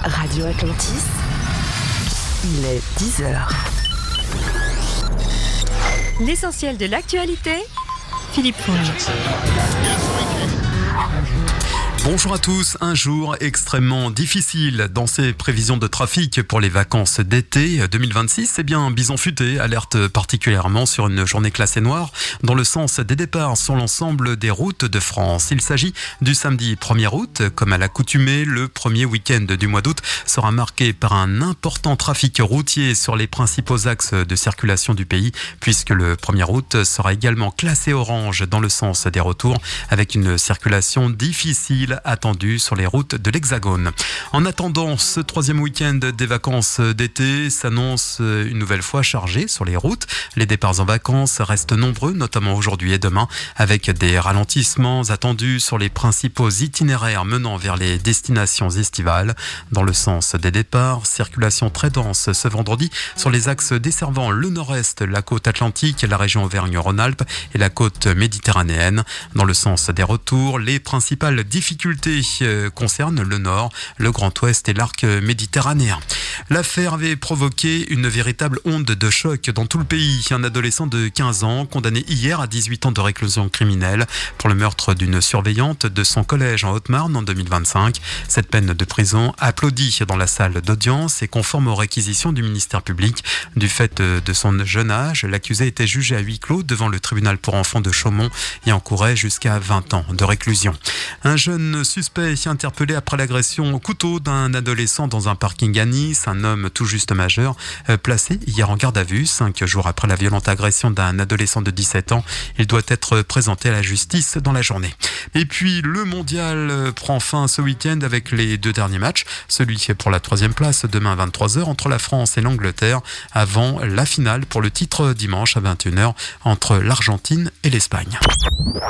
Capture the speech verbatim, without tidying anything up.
Radio Atlantis, il est dix heures. L'essentiel de l'actualité, Philippe Fonge. Bonjour à tous, un jour extrêmement difficile dans ces prévisions de trafic pour les vacances d'été deux mille vingt-six. Eh bien, Bison Futé alerte particulièrement sur une journée classée noire dans le sens des départs sur l'ensemble des routes de France. Il s'agit du samedi premier août. Comme à l'accoutumée, le premier week-end du mois d'août sera marqué par un important trafic routier sur les principaux axes de circulation du pays, puisque le premier août sera également classé orange dans le sens des retours, avec une circulation difficile attendu sur les routes de l'Hexagone. En attendant, ce troisième week-end des vacances d'été s'annonce une nouvelle fois chargé sur les routes. Les départs en vacances restent nombreux, notamment aujourd'hui et demain, avec des ralentissements attendus sur les principaux itinéraires menant vers les destinations estivales. Dans le sens des départs, circulation très dense ce vendredi sur les axes desservant le nord-est, la côte atlantique, la région Auvergne-Rhône-Alpes et la côte méditerranéenne. Dans le sens des retours, les principales difficultés concernent le nord, le Grand Ouest et l'arc méditerranéen. L'affaire avait provoqué une véritable onde de choc dans tout le pays. Un adolescent de quinze ans, condamné hier à dix-huit ans de réclusion criminelle pour le meurtre d'une surveillante de son collège en Haute-Marne en deux mille vingt-cinq. Cette peine de prison applaudie dans la salle d'audience et conforme aux réquisitions du ministère public. Du fait de son jeune âge, l'accusé était jugé à huis clos devant le tribunal pour enfants de Chaumont et encourait jusqu'à vingt ans de réclusion. Un jeune suspect interpellé après l'agression au couteau d'un adolescent dans un parking à Nice. Un homme tout juste majeur placé hier en garde à vue. Cinq jours après la violente agression d'un adolescent de dix-sept ans, il doit être présenté à la justice dans la journée. Et puis le mondial prend fin ce week-end avec les deux derniers matchs. Celui qui est pour la troisième place demain à vingt-trois heures entre la France et l'Angleterre, avant la finale pour le titre dimanche à vingt et une heures entre l'Argentine et l'Espagne.